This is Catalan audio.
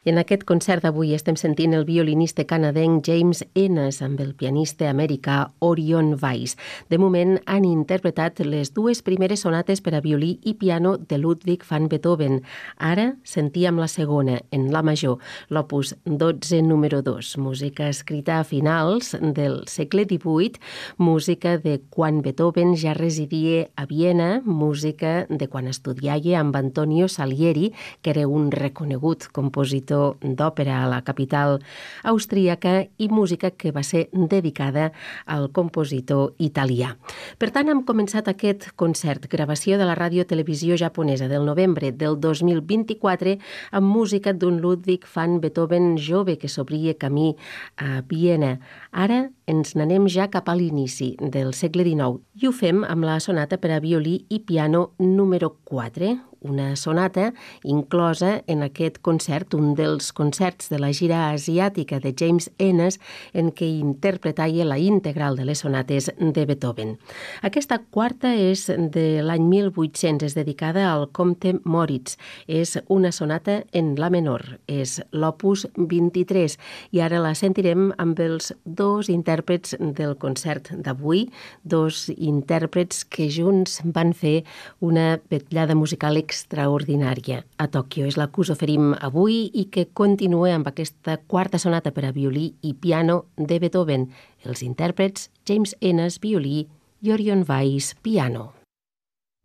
I en aquest concert d'avui estem sentint el violinista canadenc James Ennis amb el pianista americà Orion Weiss. De moment han interpretat les dues primeres sonates per a violí i piano de Ludwig van Beethoven. Ara sentíem la segona, en la major, l'opus 12 número 2, música escrita a finals del segle XVIII, música de quan Beethoven ja residia a Viena, música de quan estudiava amb Antonio Salieri, que era un reconegut compositor d'òpera a la capital austríaca i música que va ser dedicada al compositor italià. Per tant, hem començat aquest concert, gravació de la ràdio-televisió japonesa del novembre del 2024 amb música d'un Ludwig van Beethoven jove que s'obria camí a Viena. Ara ens n'anem ja cap a l'inici del segle XIX i ho fem amb la sonata per a violí i piano número 4, una sonata inclosa en aquest concert, un dels concerts de la gira asiàtica de James Ennis, en què interpretava la integral de les sonates de Beethoven. Aquesta quarta és de l'any 1800, és dedicada al comte Moritz. És una sonata en la menor, és l'opus 23, i ara la sentirem amb els dos intèrprets del concert d'avui, dos intèrprets que junts van fer una vetllada musical extraordinària a Tòquio. És la que us oferim avui i que continua amb aquesta quarta sonata per a violí i piano de Beethoven. Els intèrprets James Ennis, violí, i Orion Weiss, piano.